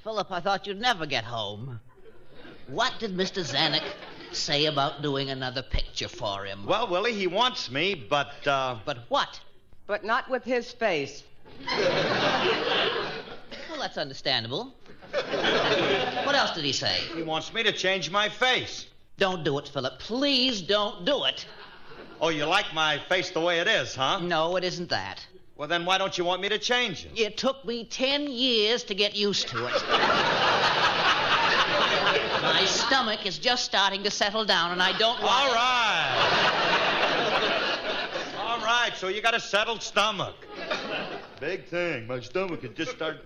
Philip, I thought you'd never get home. What did Mr. Zanuck say about doing another picture for him? Well, Willie, he wants me, but... But what? But not with his face. Well, that's understandable. What else did he say? He wants me to change my face. Don't do it, Philip. Please don't do it. Oh, you like my face the way it is, huh? No, it isn't that. Well, then why don't you want me to change it? It took me 10 years to get used to it. My stomach is just starting to settle down, and I don't want... All right, so you got a settled stomach. Big thing. My stomach had just started...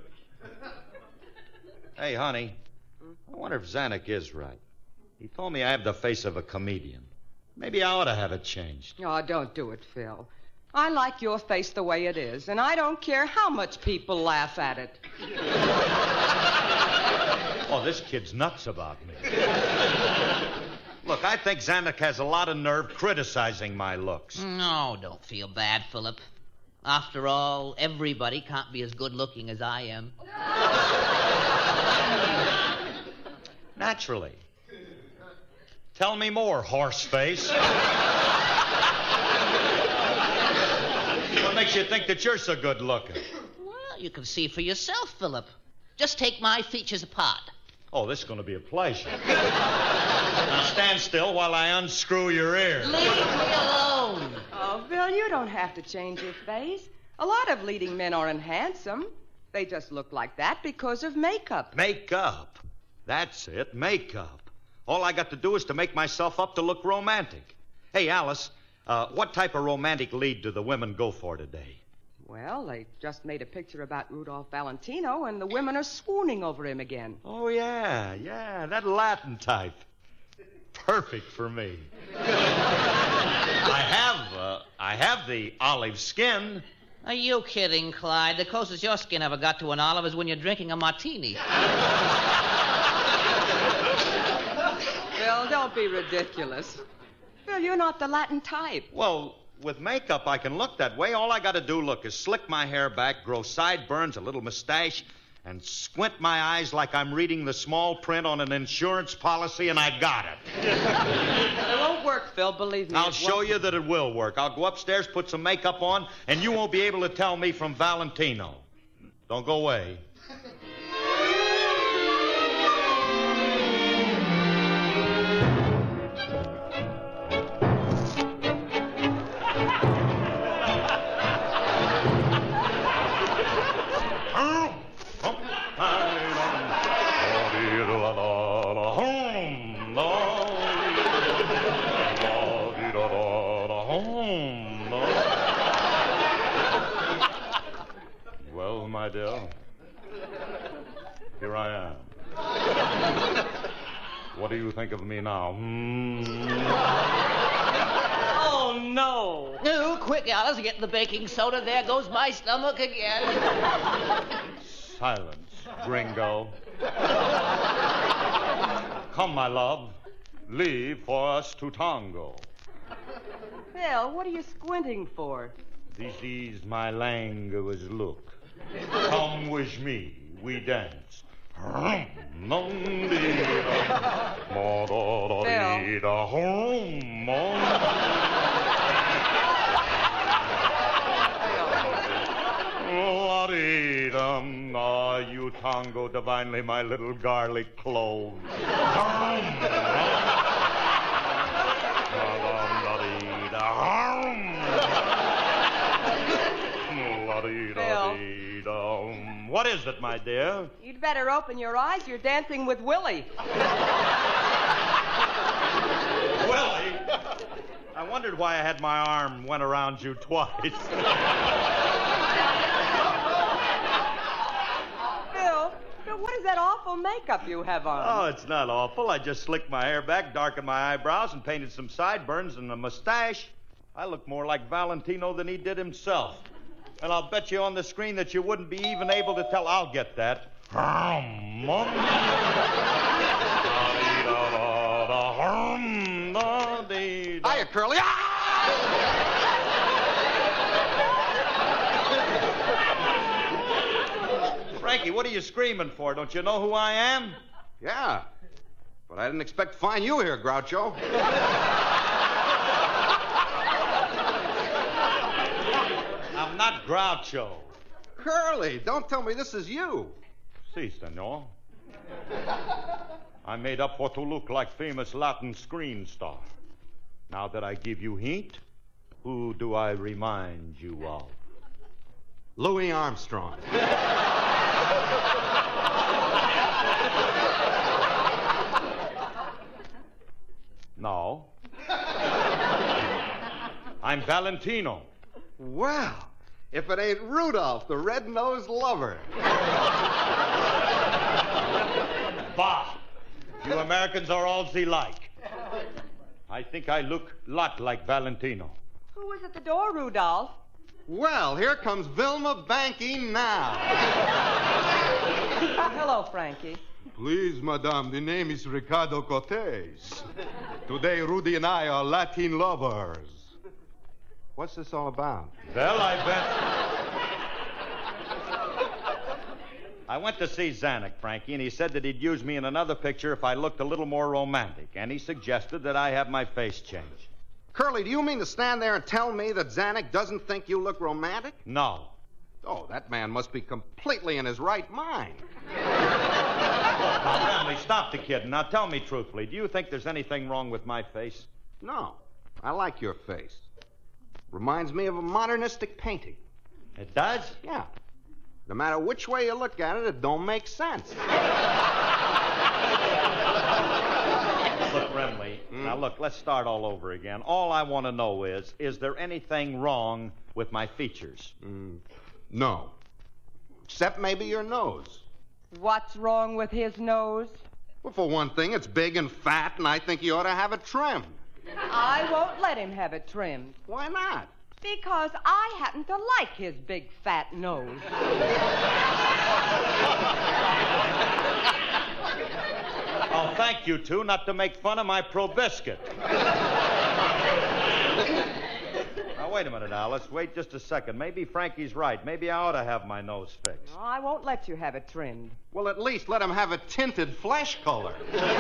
Hey, honey, I wonder if Zanuck is right. He told me I have the face of a comedian. Maybe I ought to have it changed. Oh, don't do it, Phil. I like your face the way it is, and I don't care how much people laugh at it. Oh, this kid's nuts about me. Look, I think Zanuck has a lot of nerve criticizing my looks. No, don't feel bad, Philip. After all, everybody can't be as good-looking as I am. Naturally. Tell me more, horseface. What makes you think that you're so good-looking? Well, you can see for yourself, Philip. Just take my features apart. Oh, this is going to be a pleasure. Now stand still while I unscrew your ears. Leave me alone. Oh, Phil, you don't have to change your face. A lot of leading men aren't handsome. They just look like that because of makeup. Makeup. That's it, makeup. All I got to do is to make myself up to look romantic. Hey, Alice, what type of romantic lead do the women go for today? Well, they just made a picture about Rudolph Valentino, and the women are swooning over him again. Oh, yeah, that Latin type. Perfect for me. I have the olive skin. Are you kidding, Clyde? The closest your skin ever got to an olive is when you're drinking a martini. Phil, don't be ridiculous. Phil, you're not the Latin type. Well, with makeup, I can look that way. All I got to do, look, is slick my hair back, grow sideburns, a little mustache, and squint my eyes like I'm reading the small print on an insurance policy, and I got it. It won't work, Phil, believe me. I'll show you that it will work. I'll go upstairs, put some makeup on, and you won't be able to tell me from Valentino. Don't go away. Well, my dear, here I am. What do you think of me now? Oh, no. No, quick, Alice, get the baking soda. There goes my stomach again. Silence, gringo. Come, my love. Leave for us to tango. Phil, what are you squinting for? This is my language look. Come with me, we dance. You tango divinely, my little garlic clove. What is it, my dear? You'd better open your eyes. You're dancing with Willie. Willie? I wondered why I had my arm went around you twice. Phil, what is that awful makeup you have on? Oh, it's not awful. I just slicked my hair back, darkened my eyebrows, and painted some sideburns and a mustache. I look more like Valentino than he did himself. And I'll bet you on the screen that you wouldn't be even able to tell. I'll get that. Hiya, Curly. Frankie, what are you screaming for? Don't you know who I am? Yeah, but I didn't expect to find you here, Groucho. I'm not Groucho. Curly, don't tell me this is you. Si, senor. I made up for to look like famous Latin screen star. Now that I give you hint, who do I remind you of? Louis Armstrong. No. I'm Valentino. Well, if it ain't Rudolph, the red-nosed lover. Bah! You Americans are all alike. I think I look lot like Valentino. Who was at the door, Rudolph? Well, here comes Vilma banking now. Hello, Frankie. Please, madame, the name is Ricardo Cortez. Today, Rudy and I are Latin lovers. What's this all about? Well, I went to see Zanuck, Frankie, and he said that he'd use me in another picture if I looked a little more romantic, and he suggested that I have my face changed. Curly, do you mean to stand there and tell me that Zanuck doesn't think you look romantic? No. Oh, that man must be completely in his right mind. Now, Remley, stop the kidding. Now, tell me truthfully, do you think there's anything wrong with my face? No, I like your face. Reminds me of a modernistic painting. It does? Yeah. No matter which way you look at it, it don't make sense. Look, Remley, now look, let's start all over again. All I want to know is there anything wrong with my features? No. Except maybe your nose. What's wrong with his nose? Well, for one thing, it's big and fat, and I think you ought to have it trimmed. I won't let him have it trimmed. Why not? Because I happen to like his big fat nose. Oh, thank you two not to make fun of my probiscuit. Now, wait a minute, Alice. Wait just a second. Maybe Frankie's right. Maybe I ought to have my nose fixed. No, I won't let you have it trimmed. Well, at least let him have a tinted flesh color.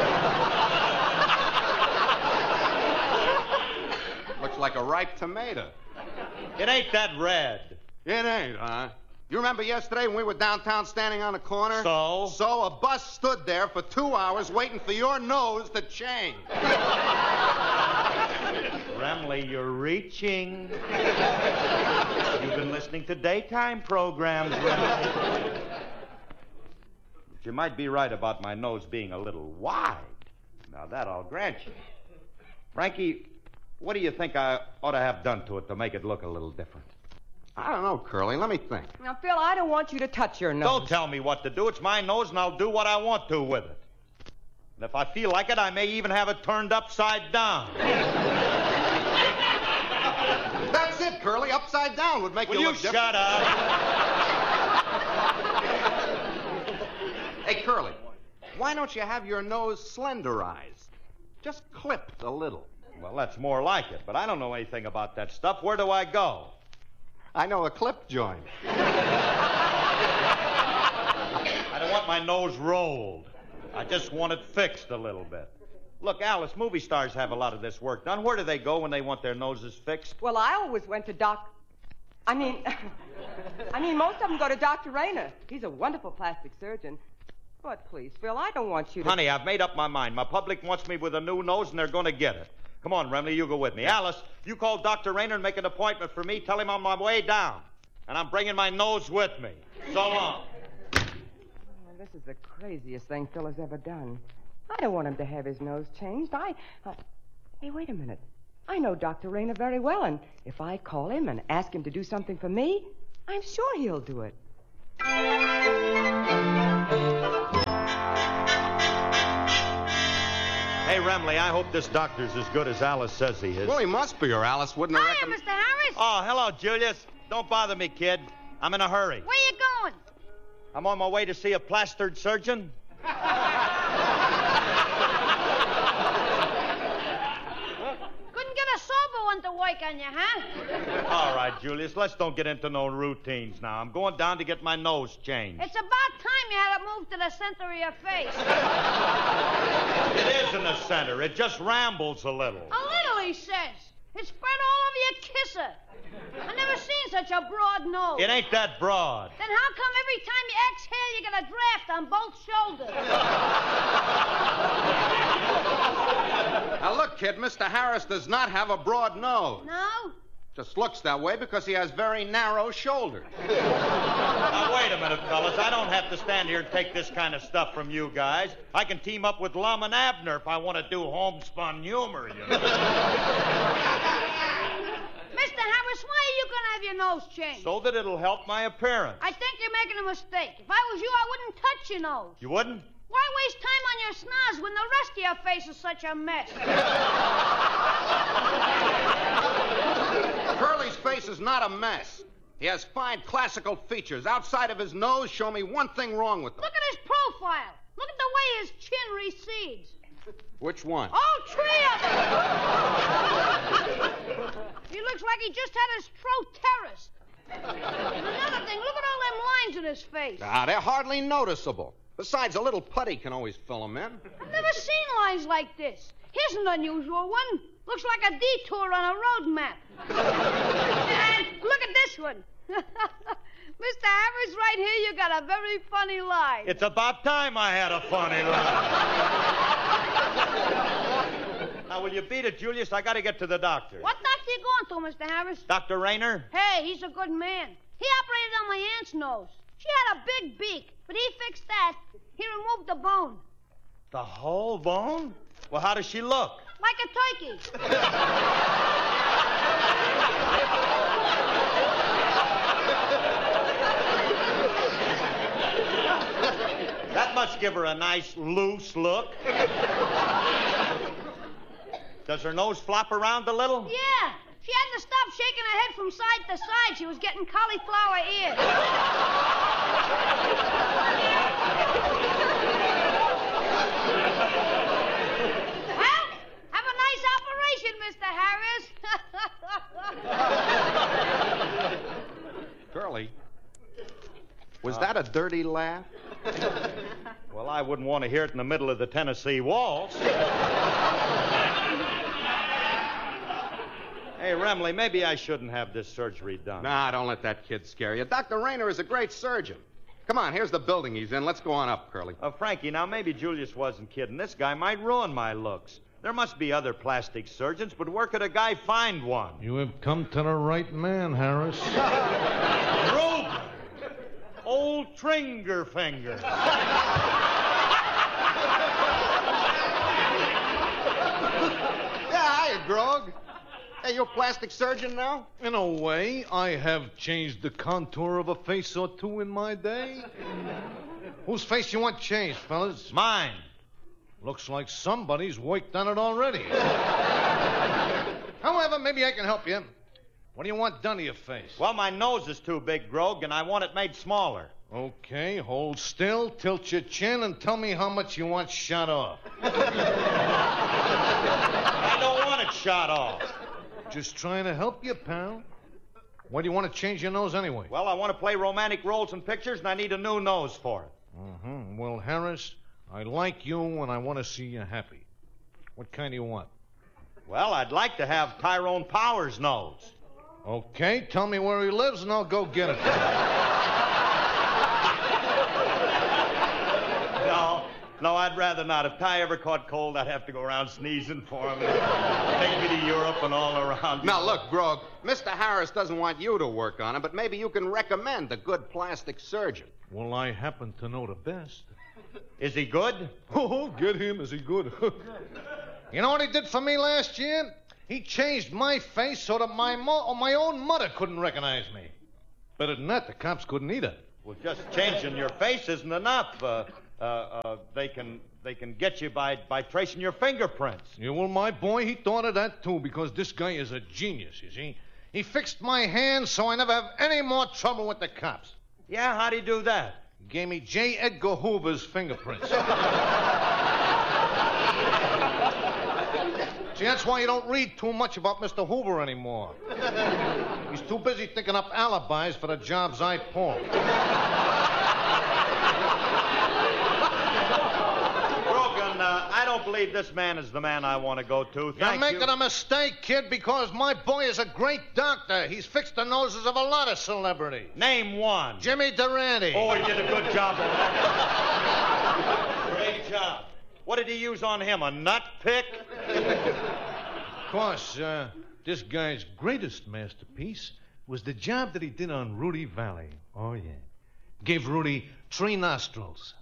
Looks like a ripe tomato. It ain't that red. It ain't, huh? You remember yesterday when we were downtown standing on the corner? So? So a bus stood there for 2 hours waiting for your nose to change. Remley, you're reaching. You've been listening to daytime programs, Remley. But you might be right about my nose being a little wide. Now, that I'll grant you. Frankie, what do you think I ought to have done to it to make it look a little different? I don't know, Curly. Let me think. Now, Phil, I don't want you to touch your nose. Don't tell me what to do. It's my nose, and I'll do what I want to with it. And if I feel like it, I may even have it turned upside down. That's it, Curly. Upside down would make Will you you look different. shut up? Hey, Curly, why don't you have your nose slenderized? Just clipped a little. Well, that's more like it, but I don't know anything about that stuff. Where do I go? I know a clip joint. I don't want my nose rolled. I just want it fixed a little bit. Look, Alice, movie stars have a lot of this work done. Where do they go when they want their noses fixed? Well, I always went to I mean, most of them go to Dr. Rayner. He's a wonderful plastic surgeon. But please, Phil, I don't want you to... Honey, I've made up my mind. My public wants me with a new nose, and they're going to get it. Come on, Remley, you go with me. Alice, you call Dr. Rayner and make an appointment for me. Tell him I'm on my way down. And I'm bringing my nose with me. So long. Well, this is the craziest thing Phil has ever done. I don't want him to have his nose changed. Hey, wait a minute. I know Dr. Rayner very well, and if I call him and ask him to do something for me, I'm sure he'll do it. Hey, Remley, I hope this doctor's as good as Alice says he is. Well, he must be, or Alice wouldn't have Hiya, Mr. Harris. Oh, hello, Julius. Don't bother me, kid. I'm in a hurry. Where you going? I'm on my way to see a plastered surgeon. Couldn't get a sober one to work break on you, huh? All right, Julius, let's don't get into no routines now. I'm going down to get my nose changed. It's about time you had it moved to the center of your face. It is in the center. It just rambles a little. A little, he says. It's spread all over your kisser. I never seen such a broad nose. It ain't that broad. Then how come every time you exhale, you get a draft on both shoulders? Now, look, kid, Mr. Harris does not have a broad nose. No? Just looks that way because he has very narrow shoulders. Now, wait a minute, fellas. I don't have to stand here and take this kind of stuff from you guys. I can team up with Lum and Abner if I want to do homespun humor, you know. Mr. Harris, why are you going to have your nose changed? So that it'll help my appearance. I think you're making a mistake. If I was you, I wouldn't touch your nose. You wouldn't? Why waste time on your snaz when the rest of your face is such a mess? Curly's face is not a mess. He has fine classical features. Outside of his nose, show me one thing wrong with them. Look at his profile. Look at the way his chin recedes. Which one? All three of them. He looks like he just had his throat terraced. And another thing, look at all them lines in his face. Ah, they're hardly noticeable. Besides, a little putty can always fill them in. I've never seen lines like this. Here's an unusual one. Looks like a detour on a road map. And look at this one. Mr. Harris, right here, you got a very funny line. It's about time I had a funny line. Now, will you beat it, Julius? I got to get to the doctor. What doctor you going to, Mr. Harris? Dr. Rayner? Hey, he's a good man. He operated on my aunt's nose. She had a big beak, but he fixed that. He removed the bone. The whole bone? Well, how does she look? Like a turkey. That must give her a nice, loose look. Does her nose flop around a little? Yeah. She had to stop shaking her head from side to side. She was getting cauliflower ears. Well, have a nice operation, Mr. Harris. Curly, was that a dirty laugh? Well, I wouldn't want to hear it in the middle of the Tennessee Waltz. Hey, Remley, maybe I shouldn't have this surgery done. Nah, don't let that kid scare you. Dr. Rayner is a great surgeon. Come on, here's the building he's in. Let's go on up, Curly. Frankie, now maybe Julius wasn't kidding. This guy might ruin my looks. There must be other plastic surgeons, but where could a guy find one? You have come to the right man, Harris. Reuben! Old Tringer Finger. Yeah, hiya, Grog. Hey, you a plastic surgeon now? In a way, I have changed the contour of a face or two in my day. Whose face you want changed, fellas? Mine. Looks like somebody's worked on it already. However, maybe I can help you. What do you want done to your face? Well, my nose is too big, Grog, and I want it made smaller. Okay, hold still, tilt your chin, and tell me how much you want shot off. I don't want it shot off. Just trying to help you, pal. Why do you want to change your nose anyway? Well, I want to play romantic roles in pictures, and I need a new nose for it. Mm-hmm. Well, Harris, I like you, and I want to see you happy. What kind do you want? Well, I'd like to have Tyrone Powers' nose. Okay, tell me where he lives, and I'll go get it. No, I'd rather not. If Ty ever caught cold, I'd have to go around sneezing for him. Take me to Europe and all around. Now, look, Grog, Mr. Harris doesn't want you to work on it, but maybe you can recommend a good plastic surgeon. Well, I happen to know the best. Is he good? Oh, get him. Is he good? You know what he did for me last year? He changed my face so that my own mother couldn't recognize me. Better than that, the cops couldn't either. Well, just changing your face isn't enough. They can get you by tracing your fingerprints. Yeah, well, my boy, he thought of that, too, because this guy is a genius, you see. He fixed my hands so I never have any more trouble with the cops. Yeah, how'd he do that? He gave me J. Edgar Hoover's fingerprints. J. See, that's why you don't read too much about Mr. Hoover anymore. He's too busy thinking up alibis for the jobs I pull. I don't believe this man is the man I want to go to. You're making a mistake, kid, because my boy is a great doctor. He's fixed the noses of a lot of celebrities. Name one. Jimmy Durante. Oh, he did a good job on that. Great job. What did he use on him, a nut pick? Of course, this guy's greatest masterpiece was the job that he did on Rudy Valley. Oh, yeah. Gave Rudy 3 nostrils.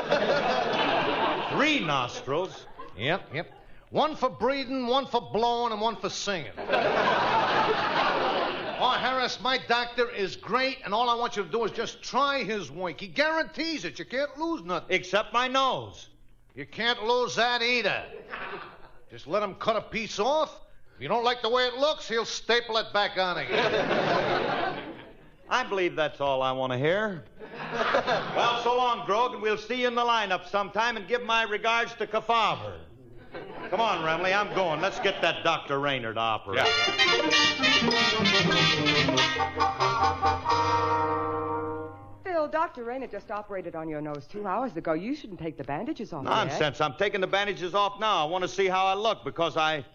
3 nostrils? Yep. 1 for breathing, 1 for blowing, and 1 for singing. Oh, Harris, my doctor is great, and all I want you to do is just try his work. He guarantees it. You can't lose nothing. Except my nose. You can't lose that either. Just let him cut a piece off. If you don't like the way it looks, he'll staple it back on again. I believe that's all I want to hear. Well, so long, Grogan. We'll see you in the lineup sometime, and give my regards to Kefauver. Come on, Remley, I'm going. Let's get that Dr. Rayner to operate. Phil, Dr. Rayner just operated on your nose 2 hours ago. You shouldn't take the bandages off yet. Nonsense. I'm taking the bandages off now. I want to see how I look because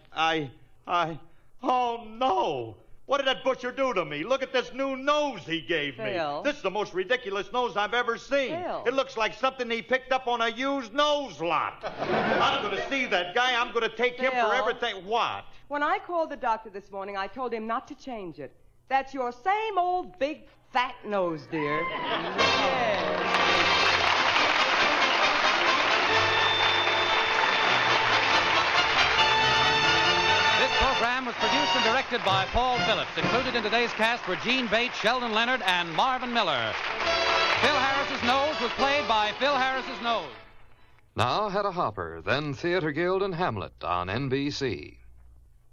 oh, no. What did that butcher do to me? Look at this new nose he gave me. Phil. This is the most ridiculous nose I've ever seen. Phil. It looks like something he picked up on a used nose lot. I'm going to see that guy. I'm going to take him Phil. for everything. What? When I called the doctor this morning, I told him not to change it. That's your same old big fat nose, dear. Yeah. This program was produced and directed by Paul Phillips. Included in today's cast were Gene Bates, Sheldon Leonard, and Marvin Miller. Phil Harris's Nose was played by Phil Harris's Nose. Now Hedda Hopper, then Theater Guild and Hamlet on NBC.